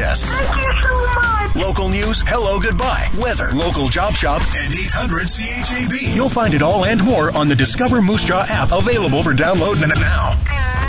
guests. Thank you so much. Local news, hello, goodbye, weather, local job shop, and 800 CHAB. You'll find it all and more on the Discover Moose Jaw app, available for download now.